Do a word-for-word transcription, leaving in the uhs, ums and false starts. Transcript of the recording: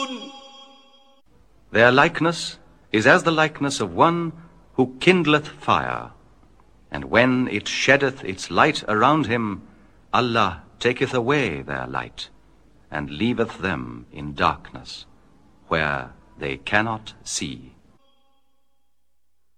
Their likeness is as the likeness of one who kindleth fire, and when it sheddeth its light around him, Allah taketh away their light, and leaveth them in darkness, where they cannot see.